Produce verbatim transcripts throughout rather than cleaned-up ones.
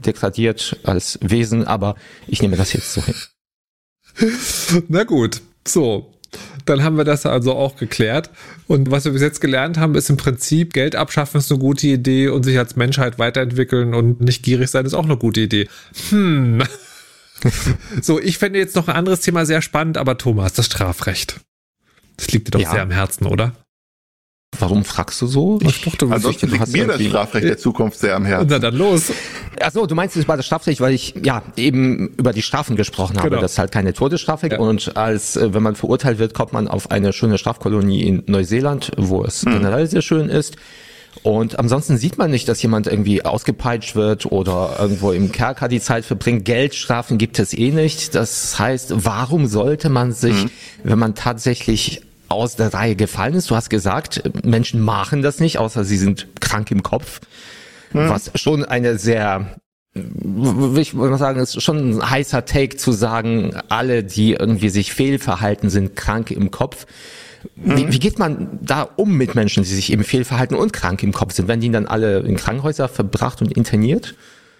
degradiert als Wesen, aber ich nehme das jetzt so hin. Na gut, so. Dann haben wir das also auch geklärt. Und was wir bis jetzt gelernt haben, ist im Prinzip, Geld abschaffen ist eine gute Idee und sich als Menschheit weiterentwickeln und nicht gierig sein ist auch eine gute Idee. Hm. So, ich fände jetzt noch ein anderes Thema sehr spannend, aber Thomas, das Strafrecht. Das liegt dir doch ja. sehr am Herzen, oder? Warum fragst du so? Ich dachte, also liegt mir das Strafrecht der Zukunft sehr am Herzen. Na dann los. Achso, du meinst, es war das Strafrecht, weil ich ja eben über die Strafen gesprochen habe. Genau. Das ist halt keine Todesstrafe. Ja. Und als wenn man verurteilt wird, kommt man auf eine schöne Strafkolonie in Neuseeland, wo es hm. generell sehr schön ist. Und ansonsten sieht man nicht, dass jemand irgendwie ausgepeitscht wird oder irgendwo im Kerker die Zeit verbringt. Geldstrafen gibt es eh nicht. Das heißt, warum sollte man sich, hm. wenn man tatsächlich aus der Reihe gefallen ist. Du hast gesagt, Menschen machen das nicht, außer sie sind krank im Kopf. Hm. Was schon eine sehr, ich würde mal sagen, ist schon ein heißer Take zu sagen, alle, die irgendwie sich fehlverhalten, sind krank im Kopf. Hm. Wie, wie geht man da um mit Menschen, die sich eben fehlverhalten und krank im Kopf sind? Werden die dann alle in Krankenhäuser verbracht und interniert?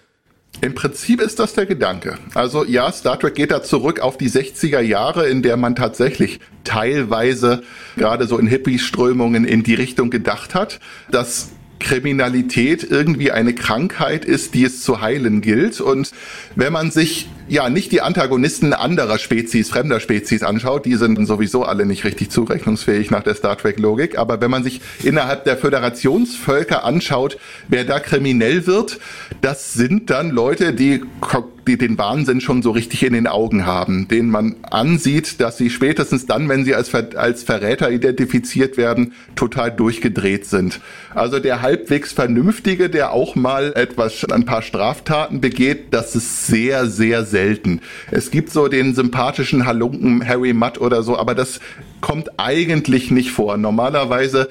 Im Prinzip ist das der Gedanke. Also ja, Star Trek geht da zurück auf die sechziger Jahre, in der man tatsächlich teilweise gerade so in Hippie-Strömungen in die Richtung gedacht hat, dass Kriminalität irgendwie eine Krankheit ist, die es zu heilen gilt. Und wenn man sich ja nicht die Antagonisten anderer Spezies, fremder Spezies anschaut, die sind sowieso alle nicht richtig zurechnungsfähig nach der Star Trek-Logik, aber wenn man sich innerhalb der Föderationsvölker anschaut, wer da kriminell wird, das sind dann Leute, die, die den Wahnsinn schon so richtig in den Augen haben, denen man ansieht, dass sie spätestens dann, wenn sie als, Ver- als Verräter identifiziert werden, total durchgedreht sind. Also der halbwegs Vernünftige, der auch mal etwas, ein paar Straftaten begeht, das ist sehr, sehr selten. Es gibt so den sympathischen Halunken Harry Mudd oder so, aber das kommt eigentlich nicht vor. Normalerweise,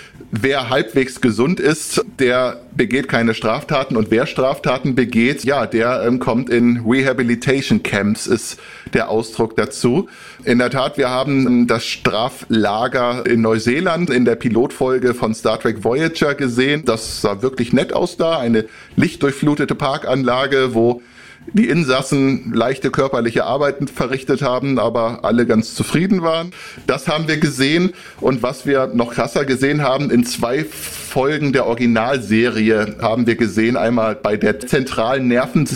wer halbwegs gesund ist, der begeht keine Straftaten, und wer Straftaten begeht, ja, der ähm, kommt in Rehabilitation Camps, ist der Ausdruck dazu. In der Tat, wir haben das Straflager in Neuseeland in der Pilotfolge von Star Trek Voyager gesehen. Das sah wirklich nett aus da, eine lichtdurchflutete Parkanlage, wo die Insassen leichte körperliche Arbeiten verrichtet haben, aber alle ganz zufrieden waren. Das haben wir gesehen. Und was wir noch krasser gesehen haben, in zwei Folgen der Originalserie haben wir gesehen, einmal bei der zentralen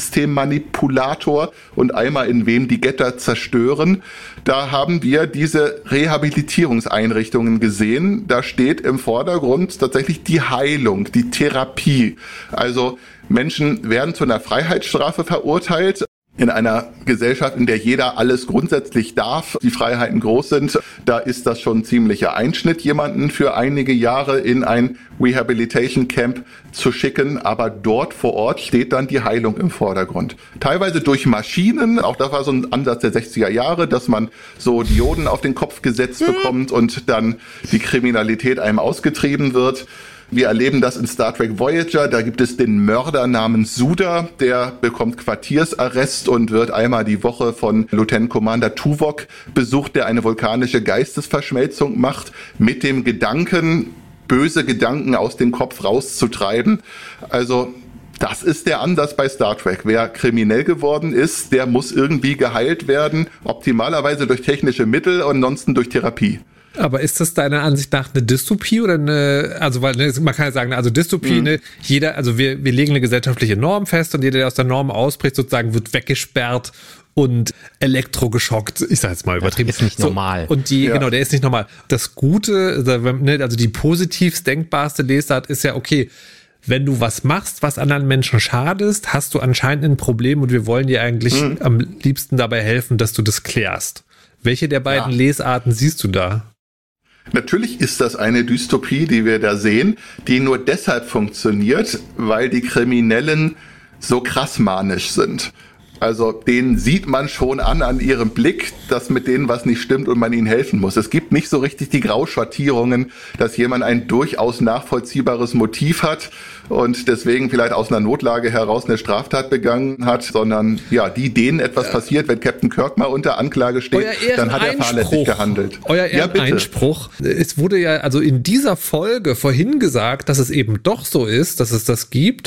Nervensystemmanipulator und einmal in Wem die Getter zerstören. Da haben wir diese Rehabilitierungseinrichtungen gesehen. Da steht im Vordergrund tatsächlich die Heilung, die Therapie. Also Menschen werden zu einer Freiheitsstrafe verurteilt. In einer Gesellschaft, in der jeder alles grundsätzlich darf, die Freiheiten groß sind, da ist das schon ein ziemlicher Einschnitt, jemanden für einige Jahre in ein Rehabilitation Camp zu schicken. Aber dort vor Ort steht dann die Heilung im Vordergrund. Teilweise durch Maschinen, auch das war so ein Ansatz der sechziger Jahre, dass man so Dioden auf den Kopf gesetzt bekommt und dann die Kriminalität einem ausgetrieben wird. Wir erleben das in Star Trek Voyager. Da gibt es den Mörder namens Suda, der bekommt Quartiersarrest und wird einmal die Woche von Lieutenant Commander Tuvok besucht, der eine vulkanische Geistesverschmelzung macht, mit dem Gedanken, böse Gedanken aus dem Kopf rauszutreiben. Also das ist der Ansatz bei Star Trek. Wer kriminell geworden ist, der muss irgendwie geheilt werden, optimalerweise durch technische Mittel und ansonsten durch Therapie. Aber ist das deiner Ansicht nach eine Dystopie oder eine, also weil ne, man kann ja sagen, also Dystopie, mhm. ne, jeder, also wir, wir legen eine gesellschaftliche Norm fest und jeder, der aus der Norm ausbricht, sozusagen wird weggesperrt und elektrogeschockt, ich sag jetzt mal übertrieben. Das ist nicht so, normal. Und die, ja. genau, der ist nicht normal. Das Gute, also die positivst denkbarste Lesart ist ja, okay, wenn du was machst, was anderen Menschen schadest, hast du anscheinend ein Problem und wir wollen dir eigentlich mhm. am liebsten dabei helfen, dass du das klärst. Welche der beiden ja. Lesarten siehst du da? Natürlich ist das eine Dystopie, die wir da sehen, die nur deshalb funktioniert, weil die Kriminellen so krass manisch sind. Also denen sieht man schon an, an ihrem Blick, dass mit denen was nicht stimmt und man ihnen helfen muss. Es gibt nicht so richtig die Grauschattierungen, dass jemand ein durchaus nachvollziehbares Motiv hat und deswegen vielleicht aus einer Notlage heraus eine Straftat begangen hat, sondern ja, die denen etwas ja. passiert, wenn Captain Kirk mal unter Anklage steht, dann hat er fahrlässig gehandelt. Euer Ehreneinspruch. Ja, es wurde ja also in dieser Folge vorhin gesagt, dass es eben doch so ist, dass es das gibt.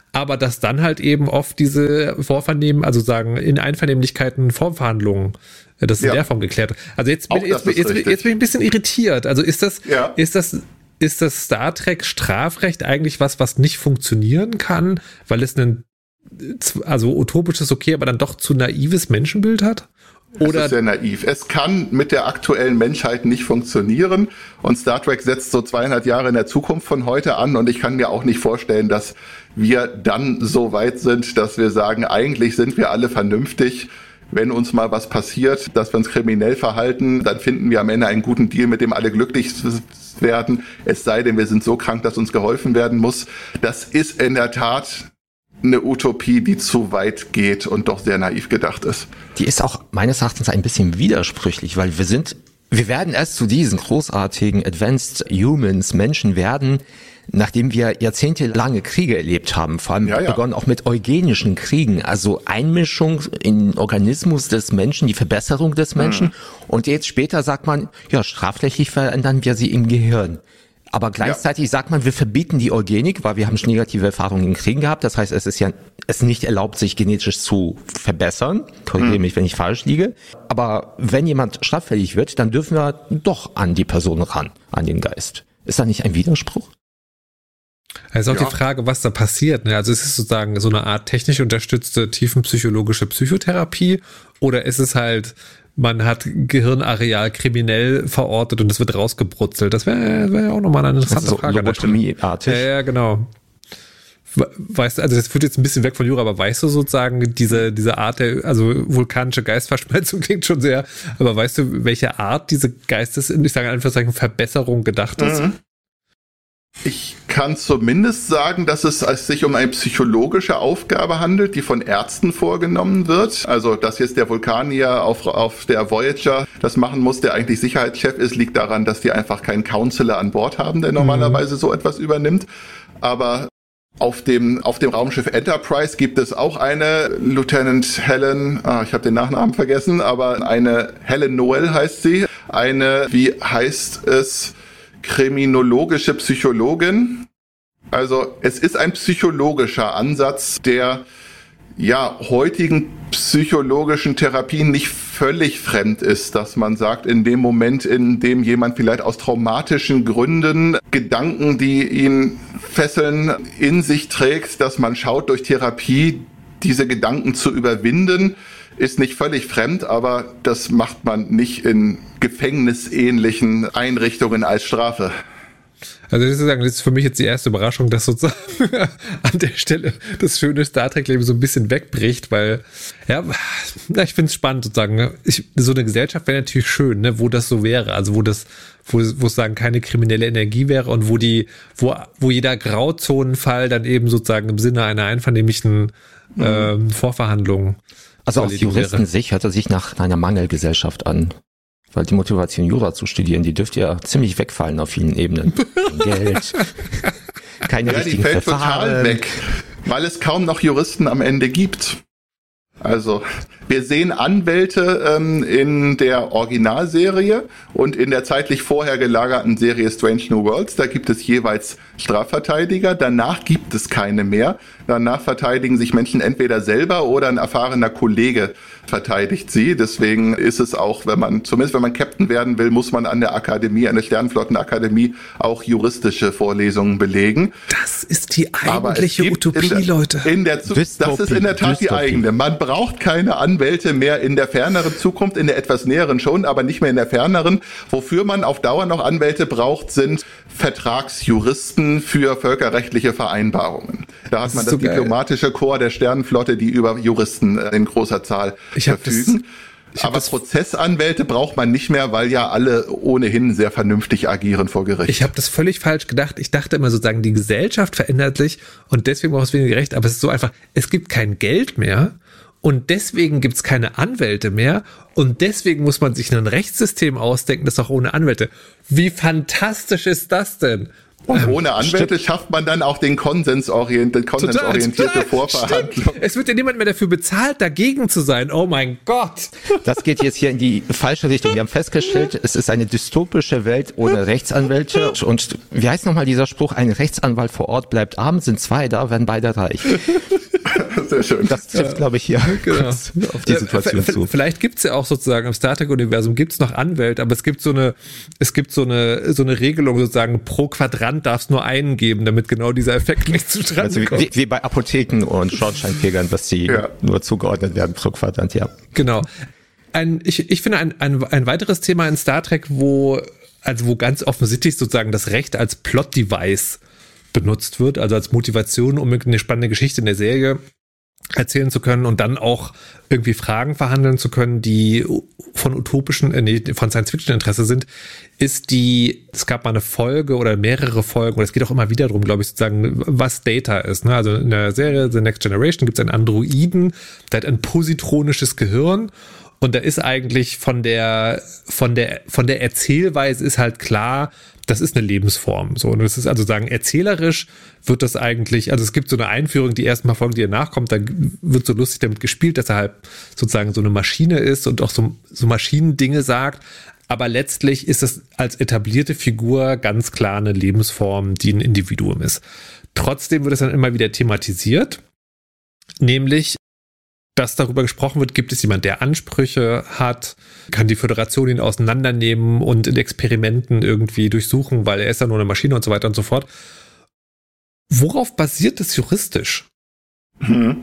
aber dass dann halt eben oft diese Vorvernehmen, also sagen, in Einvernehmlichkeiten Vorverhandlungen, das ist ja in der Form geklärt. Also jetzt bin, jetzt, jetzt, jetzt bin ich ein bisschen irritiert. Also ist das, ja. ist das, ist das Star Trek Strafrecht eigentlich was, was nicht funktionieren kann, weil es ein, also utopisches okay, aber dann doch zu naives Menschenbild hat? Oder das ist sehr naiv. Es kann mit der aktuellen Menschheit nicht funktionieren und Star Trek setzt so zweihundert Jahre in der Zukunft von heute an und ich kann mir auch nicht vorstellen, dass wir dann so weit sind, dass wir sagen, eigentlich sind wir alle vernünftig. Wenn uns mal was passiert, dass wir uns kriminell verhalten, dann finden wir am Ende einen guten Deal, mit dem alle glücklich werden. Es sei denn, wir sind so krank, dass uns geholfen werden muss. Das ist in der Tat eine Utopie, die zu weit geht und doch sehr naiv gedacht ist. Die ist auch meines Erachtens ein bisschen widersprüchlich, weil wir sind, wir werden erst zu diesen großartigen Advanced Humans, Menschen werden, nachdem wir jahrzehntelange Kriege erlebt haben, vor allem ja, ja. begonnen auch mit eugenischen Kriegen, also Einmischung in den Organismus des Menschen, die Verbesserung des Menschen. Mhm. Und jetzt später sagt man, ja, strafrechtlich verändern wir sie im Gehirn. Aber gleichzeitig ja. sagt man, wir verbieten die Eugenik, weil wir haben schon negative Erfahrungen in Kriegen gehabt. Das heißt, es ist ja es ist nicht erlaubt, sich genetisch zu verbessern. Korrigiere hm. mich, wenn ich falsch liege. Aber wenn jemand straffällig wird, dann dürfen wir doch an die Person ran, an den Geist. Ist da nicht ein Widerspruch? Also auch ja. die Frage, was da passiert. Ne? Also ist es sozusagen so eine Art technisch unterstützte tiefenpsychologische Psychotherapie oder ist es halt, man hat Gehirnareal kriminell verortet und es wird rausgebrutzelt. Das wäre wär auch nochmal eine interessante so Frage. Lobotomieartig. Ja, ja, genau. Weißt du, also das führt jetzt ein bisschen weg von Jura, aber weißt du sozusagen, diese, diese Art der, also vulkanische Geistverschmelzung klingt schon sehr, aber weißt du, welche Art diese Geistes, ich sage in Anführungszeichen, Verbesserung gedacht ist? Mhm. Ich kann zumindest sagen, dass es sich um eine psychologische Aufgabe handelt, die von Ärzten vorgenommen wird. Also, dass jetzt der Vulkanier auf, auf der Voyager das machen muss, der eigentlich Sicherheitschef ist, liegt daran, dass die einfach keinen Counselor an Bord haben, der normalerweise so etwas übernimmt. Aber auf dem, auf dem Raumschiff Enterprise gibt es auch eine Lieutenant Helen, ah, ich habe den Nachnamen vergessen, aber eine Helen Noel heißt sie. Eine, wie heißt es, kriminologische Psychologin. Also es ist ein psychologischer Ansatz, der ja heutigen psychologischen Therapien nicht völlig fremd ist, dass man sagt, in dem Moment, in dem jemand vielleicht aus traumatischen Gründen Gedanken, die ihn fesseln, in sich trägt, dass man schaut, durch Therapie diese Gedanken zu überwinden, ist nicht völlig fremd, aber das macht man nicht in gefängnisähnlichen Einrichtungen als Strafe. Also das ist, sagen, das ist für mich jetzt die erste Überraschung, dass sozusagen an der Stelle das schöne Star Trek-Leben so ein bisschen wegbricht, weil, ja, ich finde es spannend sozusagen. Ich, so eine Gesellschaft wäre natürlich schön, ne, wo das so wäre, also wo das, wo, wo es sagen keine kriminelle Energie wäre und wo die, wo, wo jeder Grauzonenfall dann eben sozusagen im Sinne einer einvernehmlichen mhm. ähm, Vorverhandlung. Also aus Juristensicht hört er sich nach einer Mangelgesellschaft an. Weil die Motivation, Jura zu studieren, die dürfte ja ziemlich wegfallen auf vielen Ebenen. Geld, keine ja, richtigen die fällt Verfahren. Total weg, weil es kaum noch Juristen am Ende gibt. Also wir sehen Anwälte ähm, in der Originalserie und in der zeitlich vorher gelagerten Serie Strange New Worlds. Da gibt es jeweils Strafverteidiger. Danach gibt es keine mehr. Danach verteidigen sich Menschen entweder selber oder ein erfahrener Kollege verteidigt sie. Deswegen ist es auch, wenn man, zumindest wenn man Captain werden will, muss man an der Akademie, an der Sternenflottenakademie auch juristische Vorlesungen belegen. Das ist die eigentliche Utopie, in der, Leute. In der Zu- das ist in der Tat Dystopie. Die eigene. Man braucht keine Anwälte mehr in der ferneren Zukunft, in der etwas näheren schon, aber nicht mehr in der ferneren. Wofür man auf Dauer noch Anwälte braucht, sind Vertragsjuristen für völkerrechtliche Vereinbarungen. Da hat man das, das so diplomatische Korps der Sternenflotte, die über Juristen in großer Zahl ich verfügen. Das, aber Prozessanwälte braucht man nicht mehr, weil ja alle ohnehin sehr vernünftig agieren vor Gericht. Ich habe das völlig falsch gedacht. Ich dachte immer sozusagen, die Gesellschaft verändert sich und deswegen braucht es weniger Recht. Aber es ist so einfach, es gibt kein Geld mehr und deswegen gibt es keine Anwälte mehr und deswegen muss man sich ein Rechtssystem ausdenken, das auch ohne Anwälte. Wie fantastisch ist das denn? Und ohne Anwälte stimmt. schafft man dann auch den konsensorientierte, konsensorientierte Vorverhandlung. Stimmt. Es wird ja niemand mehr dafür bezahlt, dagegen zu sein. Oh mein Gott. Das geht jetzt hier in die falsche Richtung. Wir haben festgestellt, es ist eine dystopische Welt ohne Rechtsanwälte. Und wie heißt nochmal dieser Spruch? Ein Rechtsanwalt vor Ort bleibt arm, sind zwei da, werden beide reich. Sehr schön. Das trifft, glaube ich, hier genau. auf die Situation v- zu. Vielleicht gibt's ja auch sozusagen im Star Trek-Universum gibt's noch Anwälte, aber es gibt so eine, es gibt so eine, so eine Regelung sozusagen, pro Quadrant darf es nur einen geben, damit genau dieser Effekt nicht zustande also kommt. Wie, wie bei Apotheken und Schornsteinfegern, dass die ja. nur zugeordnet werden pro Quadrant, ja. Genau. Ein, ich, ich finde ein, ein, ein weiteres Thema in Star Trek, wo, also wo ganz offensichtlich sozusagen das Recht als Plot-Device benutzt wird, also als Motivation, um eine spannende Geschichte in der Serie erzählen zu können und dann auch irgendwie Fragen verhandeln zu können, die von utopischen, äh, nee, von Science-Fiction-Interesse sind, ist die, es gab mal eine Folge oder mehrere Folgen, und es geht auch immer wieder darum, glaube ich, sozusagen, was Data ist. Ne? Also in der Serie The Next Generation gibt es einen Androiden, der hat ein positronisches Gehirn. Und da ist eigentlich von der, von der, von der Erzählweise ist halt klar, das ist eine Lebensform. So, und das ist also sagen, erzählerisch wird das eigentlich, also es gibt so eine Einführung, die ersten paar Folgen, die danach kommt, da wird so lustig damit gespielt, dass er halt sozusagen so eine Maschine ist und auch so, so Maschinendinge sagt. Aber letztlich ist es als etablierte Figur ganz klar eine Lebensform, die ein Individuum ist. Trotzdem wird es dann immer wieder thematisiert, nämlich dass darüber gesprochen wird, gibt es jemand, der Ansprüche hat, kann die Föderation ihn auseinandernehmen und in Experimenten irgendwie durchsuchen, weil er ist ja nur eine Maschine und so weiter und so fort. Worauf basiert das juristisch? Hm.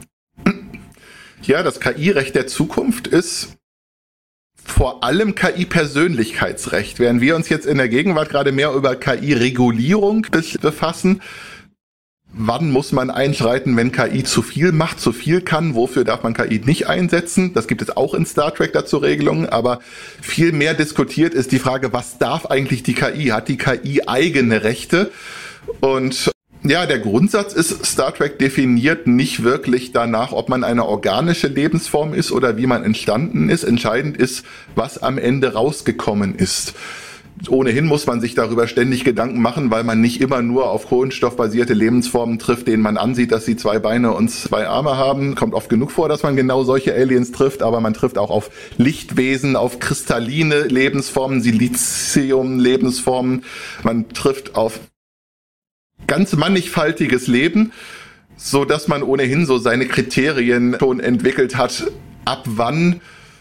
Ja, das K I-Recht der Zukunft ist vor allem K I-Persönlichkeitsrecht. Während wir uns jetzt in der Gegenwart gerade mehr über K I-Regulierung befassen, wann muss man einschreiten, wenn K I zu viel macht, zu viel kann? Wofür darf man K I nicht einsetzen? Das gibt es auch in Star Trek dazu Regelungen, aber viel mehr diskutiert ist die Frage, was darf eigentlich die K I? Hat die K I eigene Rechte? Und ja, der Grundsatz ist, Star Trek definiert nicht wirklich danach, ob man eine organische Lebensform ist oder wie man entstanden ist. Entscheidend ist, was am Ende rausgekommen ist. Ohnehin muss man sich darüber ständig Gedanken machen, weil man nicht immer nur auf kohlenstoffbasierte Lebensformen trifft, denen man ansieht, dass sie zwei Beine und zwei Arme haben. Kommt oft genug vor, dass man genau solche Aliens trifft, aber man trifft auch auf Lichtwesen, auf kristalline Lebensformen, Silizium-Lebensformen. Man trifft auf ganz mannigfaltiges Leben, so dass man ohnehin so seine Kriterien schon entwickelt hat, ab wann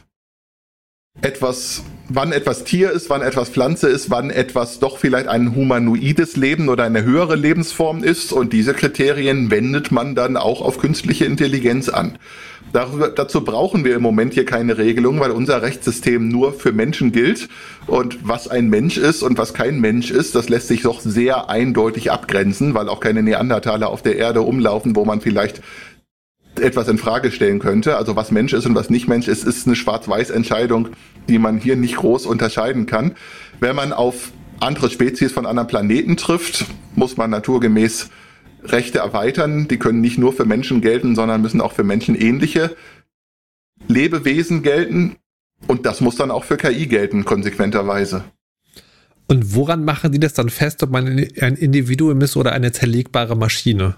etwas, wann etwas Tier ist, wann etwas Pflanze ist, wann etwas doch vielleicht ein humanoides Leben oder eine höhere Lebensform ist, und diese Kriterien wendet man dann auch auf künstliche Intelligenz an. Darüber, dazu brauchen wir im Moment hier keine Regelung, weil unser Rechtssystem nur für Menschen gilt, und was ein Mensch ist und was kein Mensch ist, das lässt sich doch sehr eindeutig abgrenzen, weil auch keine Neandertaler auf der Erde umlaufen, wo man vielleicht etwas in Frage stellen könnte. Also was Mensch ist und was nicht Mensch ist, ist eine Schwarz-Weiß-Entscheidung, die man hier nicht groß unterscheiden kann. Wenn man auf andere Spezies von anderen Planeten trifft, muss man naturgemäß Rechte erweitern. Die können nicht nur für Menschen gelten, sondern müssen auch für menschenähnliche Lebewesen gelten. Und das muss dann auch für K I gelten, konsequenterweise. Und woran machen die das dann fest, ob man ein Individuum ist oder eine zerlegbare Maschine?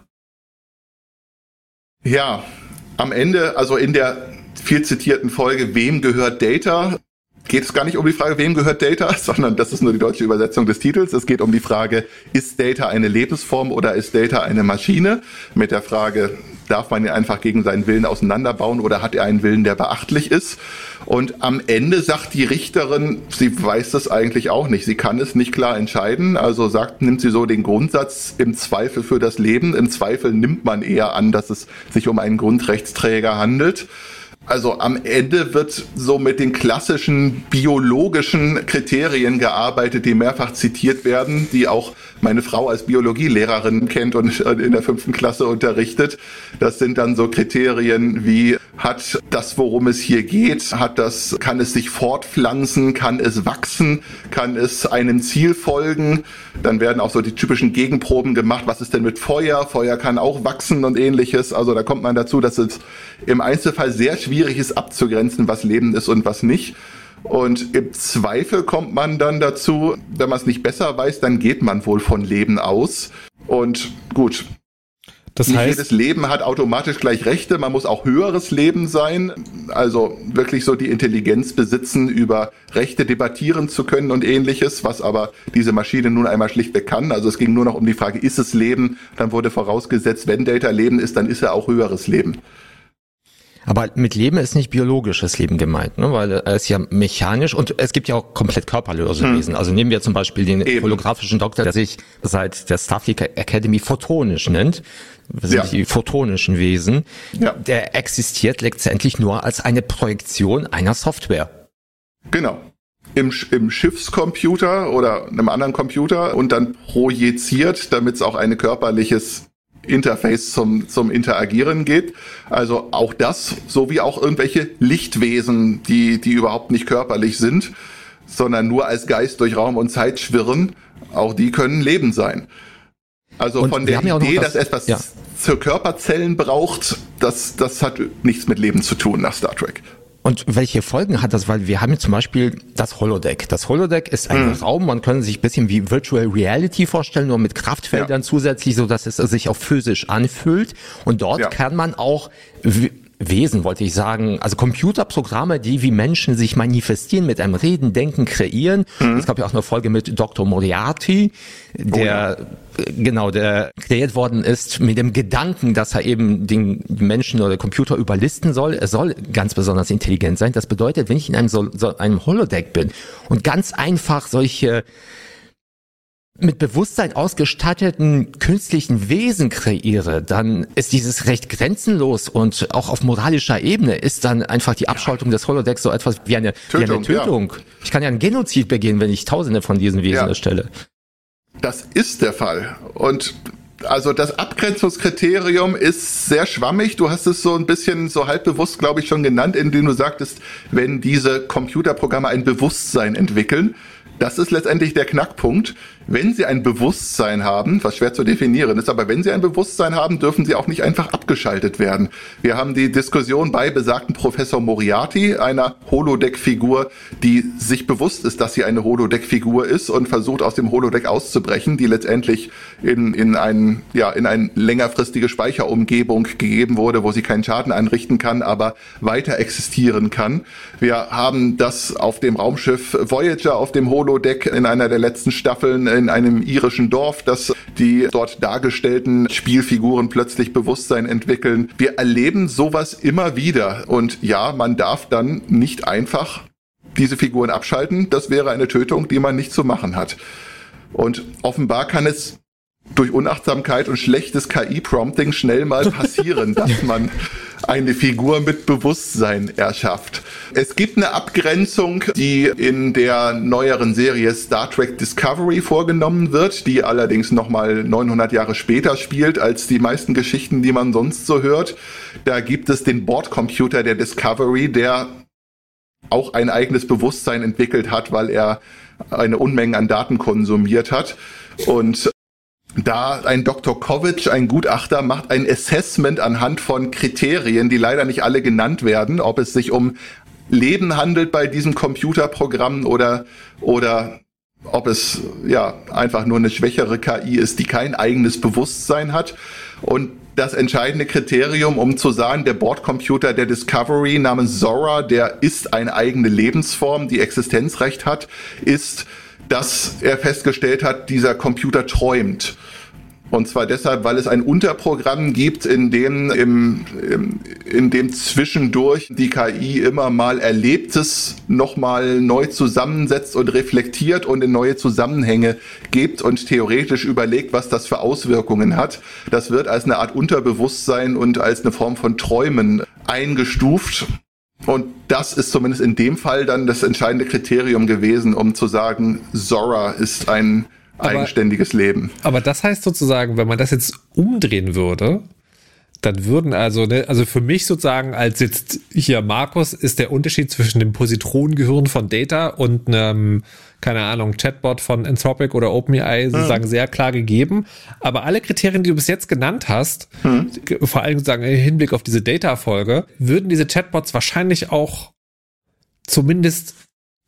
Ja, am Ende, also in der viel zitierten Folge Wem gehört Data, geht es gar nicht um die Frage, wem gehört Data, sondern das ist nur die deutsche Übersetzung des Titels. Es geht um die Frage, ist Data eine Lebensform oder ist Data eine Maschine? Mit der Frage, darf man ihn einfach gegen seinen Willen auseinanderbauen oder hat er einen Willen, der beachtlich ist? Und am Ende sagt die Richterin, sie weiß das eigentlich auch nicht. Sie kann es nicht klar entscheiden. Also sagt, nimmt sie so den Grundsatz im Zweifel für das Leben. Im Zweifel nimmt man eher an, dass es sich um einen Grundrechtsträger handelt. Also am Ende wird so mit den klassischen biologischen Kriterien gearbeitet, die mehrfach zitiert werden, die auch meine Frau als Biologielehrerin kennt und in der fünften Klasse unterrichtet. Das sind dann so Kriterien wie, hat das, worum es hier geht, hat das, kann es sich fortpflanzen, kann es wachsen, kann es einem Ziel folgen? Dann werden auch so die typischen Gegenproben gemacht. Was ist denn mit Feuer? Feuer kann auch wachsen und ähnliches. Also da kommt man dazu, dass es im Einzelfall sehr schwierig ist abzugrenzen, was Leben ist und was nicht. Und im Zweifel kommt man dann dazu, wenn man es nicht besser weiß, dann geht man wohl von Leben aus. Und gut, das nicht heißt, jedes Leben hat automatisch gleich Rechte, man muss auch höheres Leben sein, also wirklich so die Intelligenz besitzen, über Rechte debattieren zu können und ähnliches, was aber diese Maschine nun einmal schlichtweg kann. Also es ging nur noch um die Frage, ist es Leben? Dann wurde vorausgesetzt, wenn Data Leben ist, dann ist er auch höheres Leben. Aber mit Leben ist nicht biologisches Leben gemeint, ne? Weil er ist ja mechanisch und es gibt ja auch komplett körperlose hm. Wesen. Also nehmen wir zum Beispiel den Eben. holographischen Doktor, der sich seit der Starfleet Academy photonisch nennt. Das sind ja. die photonischen Wesen. Ja. Der existiert letztendlich nur als eine Projektion einer Software. Genau. Im, im Schiffscomputer oder einem anderen Computer und dann projiziert, damit es auch ein körperliches Interface zum, zum Interagieren geht. Also auch das, so wie auch irgendwelche Lichtwesen, die, die überhaupt nicht körperlich sind, sondern nur als Geist durch Raum und Zeit schwirren, auch die können Leben sein. Also und von der Idee, ja das, dass etwas ja. für Körperzellen braucht, das, das hat nichts mit Leben zu tun nach Star Trek. Und welche Folgen hat das? Weil wir haben jetzt zum Beispiel das Holodeck. Das Holodeck ist ein hm. Raum, man kann sich ein bisschen wie Virtual Reality vorstellen, nur mit Kraftfeldern ja. zusätzlich, so dass es sich auch physisch anfühlt. Und dort ja. kann man auch Wesen, wollte ich sagen, also Computerprogramme, die wie Menschen sich manifestieren, mit einem Reden, Denken, kreieren. Mhm. Es gab ja auch eine Folge mit Doktor Moriarty, der, oh ja. genau, der kreiert worden ist mit dem Gedanken, dass er eben den Menschen oder Computer überlisten soll. Er soll ganz besonders intelligent sein. Das bedeutet, wenn ich in einem, so, so einem Holodeck bin und ganz einfach solche mit Bewusstsein ausgestatteten künstlichen Wesen kreiere, dann ist dieses recht grenzenlos und auch auf moralischer Ebene ist dann einfach die Abschaltung des Holodecks so etwas wie eine Tötung. Wie eine Tötung. Ja. Ich kann ja einen Genozid begehen, wenn ich tausende von diesen Wesen ja. erstelle. Das ist der Fall. Und also das Abgrenzungskriterium ist sehr schwammig. Du hast es so ein bisschen so halbbewusst, glaube ich, schon genannt, indem du sagtest, wenn diese Computerprogramme ein Bewusstsein entwickeln. Das ist letztendlich der Knackpunkt. Wenn sie ein Bewusstsein haben, was schwer zu definieren ist, aber wenn sie ein Bewusstsein haben, dürfen sie auch nicht einfach abgeschaltet werden. Wir haben die Diskussion bei besagten Professor Moriarty, einer Holodeck-Figur, die sich bewusst ist, dass sie eine Holodeck-Figur ist und versucht, aus dem Holodeck auszubrechen, die letztendlich in, in, ein, ja, in eine längerfristige Speicherumgebung gegeben wurde, wo sie keinen Schaden anrichten kann, aber weiter existieren kann. Wir haben das auf dem Raumschiff Voyager, auf dem Holodeck in einer der letzten Staffeln in einem irischen Dorf, dass die dort dargestellten Spielfiguren plötzlich Bewusstsein entwickeln. Wir erleben sowas immer wieder. Und ja, man darf dann nicht einfach diese Figuren abschalten. Das wäre eine Tötung, die man nicht zu machen hat. Und offenbar kann es durch Unachtsamkeit und schlechtes K I-Prompting schnell mal passieren, dass man eine Figur mit Bewusstsein erschafft. Es gibt eine Abgrenzung, die in der neueren Serie Star Trek Discovery vorgenommen wird, die allerdings nochmal neunhundert Jahre später spielt als die meisten Geschichten, die man sonst so hört. Da gibt es den Bordcomputer der Discovery, der auch ein eigenes Bewusstsein entwickelt hat, weil er eine Unmenge an Daten konsumiert hat. Und da ein Doktor Kovic, ein Gutachter, macht ein Assessment anhand von Kriterien, die leider nicht alle genannt werden, ob es sich um Leben handelt bei diesem Computerprogramm oder, oder ob es ja einfach nur eine schwächere K I ist, die kein eigenes Bewusstsein hat. Und das entscheidende Kriterium, um zu sagen, der Bordcomputer der Discovery namens Zora, der ist eine eigene Lebensform, die Existenzrecht hat, ist, dass er festgestellt hat, dieser Computer träumt. Und zwar deshalb, weil es ein Unterprogramm gibt, in dem, im, im, in dem zwischendurch die K I immer mal Erlebtes nochmal neu zusammensetzt und reflektiert und in neue Zusammenhänge gibt und theoretisch überlegt, was das für Auswirkungen hat. Das wird als eine Art Unterbewusstsein und als eine Form von Träumen eingestuft. Und das ist zumindest in dem Fall dann das entscheidende Kriterium gewesen, um zu sagen, Zora ist ein aber, eigenständiges Leben. Aber das heißt sozusagen, wenn man das jetzt umdrehen würde, dann würden also, ne, also für mich sozusagen als jetzt hier Markus ist der Unterschied zwischen dem Positronengehirn von Data und einem, keine Ahnung, Chatbot von Anthropic oder OpenAI sozusagen hm. sehr klar gegeben. Aber alle Kriterien, die du bis jetzt genannt hast, hm. vor allem sozusagen im Hinblick auf diese Data-Folge, würden diese Chatbots wahrscheinlich auch zumindest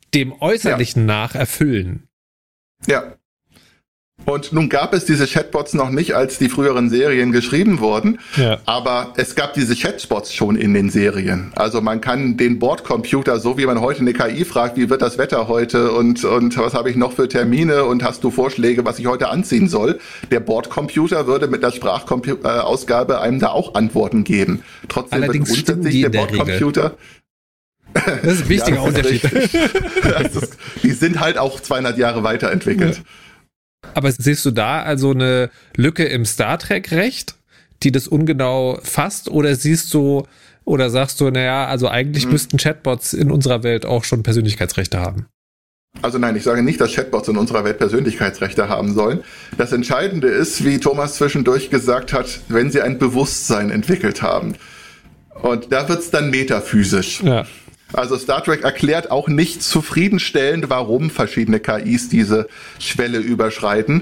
dem Äußerlichen ja. nach erfüllen. Ja. Und nun gab es diese Chatbots noch nicht, als die früheren Serien geschrieben wurden, ja. aber es gab diese Chatbots schon in den Serien. Also man kann den Bordcomputer, so wie man heute eine K I fragt, wie wird das Wetter heute und, und was habe ich noch für Termine und hast du Vorschläge, was ich heute anziehen soll, der Bordcomputer würde mit der Sprachausgabe einem da auch Antworten geben. Trotzdem Allerdings wird grundsätzlich der, der Bordcomputer... Das ist ein wichtiger ja, Unterschied. Ist, die sind halt auch zweihundert Jahre weiterentwickelt. Ja. Aber siehst du da also eine Lücke im Star Trek-Recht, die das ungenau fasst, oder siehst du, oder sagst du, naja, also eigentlich hm. müssten Chatbots in unserer Welt auch schon Persönlichkeitsrechte haben? Also nein, ich sage nicht, dass Chatbots in unserer Welt Persönlichkeitsrechte haben sollen. Das Entscheidende ist, wie Thomas zwischendurch gesagt hat, wenn sie ein Bewusstsein entwickelt haben. Und da wird's dann metaphysisch. Ja. Also Star Trek erklärt auch nicht zufriedenstellend, warum verschiedene K Is diese Schwelle überschreiten.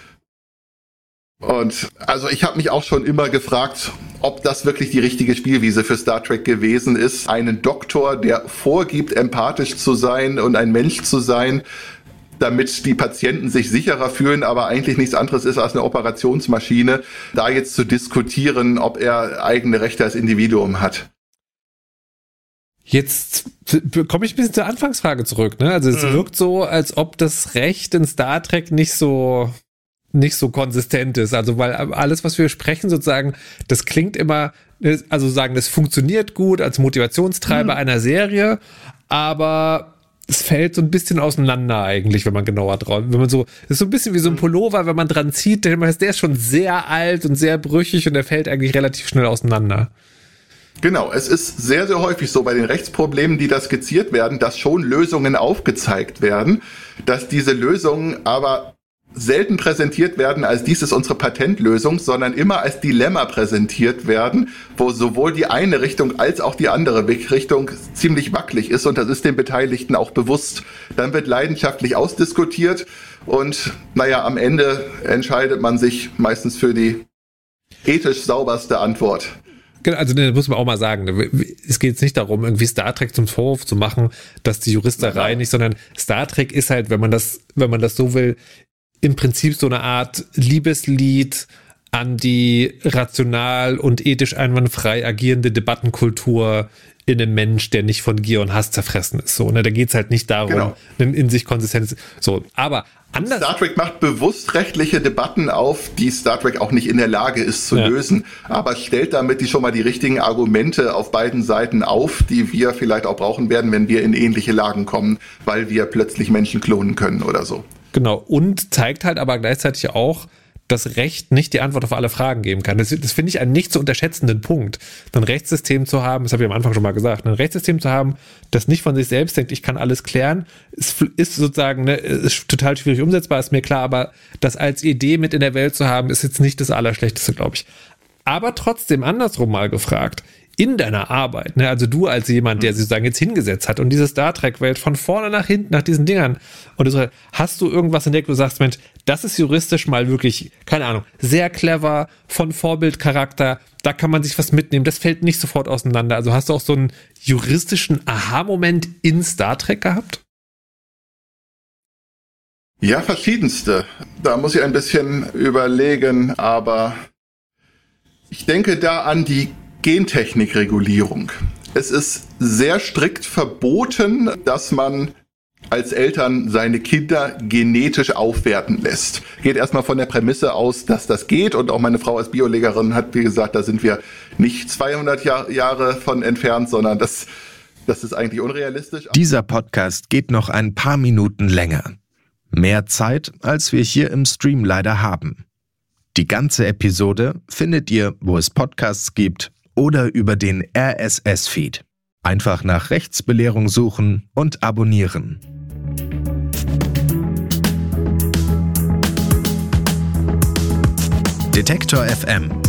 Und also ich habe mich auch schon immer gefragt, ob das wirklich die richtige Spielwiese für Star Trek gewesen ist. Einen Doktor, der vorgibt, empathisch zu sein und ein Mensch zu sein, damit die Patienten sich sicherer fühlen, aber eigentlich nichts anderes ist als eine Operationsmaschine, da jetzt zu diskutieren, ob er eigene Rechte als Individuum hat. Jetzt komme ich ein bisschen zur Anfangsfrage zurück, ne? Also es mhm. wirkt so, als ob das Recht in Star Trek nicht so nicht so konsistent ist. Also weil alles, was wir sprechen, sozusagen, das klingt immer, also sagen, das funktioniert gut als Motivationstreiber mhm. einer Serie, aber es fällt so ein bisschen auseinander eigentlich, wenn man genauer drauf, wenn man so, das ist so ein bisschen wie so ein Pullover, wenn man dran zieht, der ist schon sehr alt und sehr brüchig und der fällt eigentlich relativ schnell auseinander. Genau, es ist sehr, sehr häufig so bei den Rechtsproblemen, die da skizziert werden, dass schon Lösungen aufgezeigt werden, dass diese Lösungen aber selten präsentiert werden als dies ist unsere Patentlösung, sondern immer als Dilemma präsentiert werden, wo sowohl die eine Richtung als auch die andere Richtung ziemlich wackelig ist und das ist den Beteiligten auch bewusst. Dann wird leidenschaftlich ausdiskutiert und naja, am Ende entscheidet man sich meistens für die ethisch sauberste Antwort. Also das muss man auch mal sagen, es geht jetzt nicht darum, irgendwie Star Trek zum Vorwurf zu machen, dass die Juristerei nicht, sondern Star Trek ist halt, wenn man das, wenn man das so will, im Prinzip so eine Art Liebeslied an die rational und ethisch einwandfrei agierende Debattenkultur in einem Mensch, der nicht von Gier und Hass zerfressen ist. So, ne, da geht's halt nicht darum, genau. eine in sich Konsistenz. So, aber anders. Star Trek macht bewusst rechtliche Debatten auf, die Star Trek auch nicht in der Lage ist zu ja. lösen, aber stellt damit die schon mal die richtigen Argumente auf beiden Seiten auf, die wir vielleicht auch brauchen werden, wenn wir in ähnliche Lagen kommen, weil wir plötzlich Menschen klonen können oder so. Genau, und zeigt halt aber gleichzeitig auch, dass Recht nicht die Antwort auf alle Fragen geben kann. Das, das finde ich einen nicht zu unterschätzenden Punkt. Ein Rechtssystem zu haben, das habe ich am Anfang schon mal gesagt, ein Rechtssystem zu haben, das nicht von sich selbst denkt, ich kann alles klären, ist, ist sozusagen, ne, ist total schwierig umsetzbar, ist mir klar, aber das als Idee mit in der Welt zu haben, ist jetzt nicht das Allerschlechteste, glaube ich. Aber trotzdem andersrum mal gefragt, in deiner Arbeit, ne, also du als jemand, der sich sozusagen jetzt hingesetzt hat und diese Star Trek-Welt von vorne nach hinten, nach diesen Dingern, und du sagst, hast du irgendwas entdeckt, wo du sagst, Mensch, das ist juristisch mal wirklich, keine Ahnung, sehr clever, von Vorbildcharakter, da kann man sich was mitnehmen, das fällt nicht sofort auseinander. Also hast du auch so einen juristischen Aha-Moment in Star Trek gehabt? Ja, verschiedenste. Da muss ich ein bisschen überlegen, aber ich denke da an die Gentechnikregulierung. Es ist sehr strikt verboten, dass man als Eltern seine Kinder genetisch aufwerten lässt. Geht erstmal von der Prämisse aus, dass das geht und auch meine Frau als Biolehrerin hat, wie gesagt, da sind wir nicht zweihundert Jahr, Jahre von entfernt, sondern das, das ist eigentlich unrealistisch. Dieser Podcast geht noch ein paar Minuten länger. Mehr Zeit, als wir hier im Stream leider haben. Die ganze Episode findet ihr, wo es Podcasts gibt, oder über den R S S-Feed. Einfach nach Rechtsbelehrung suchen und abonnieren. Detektor F M.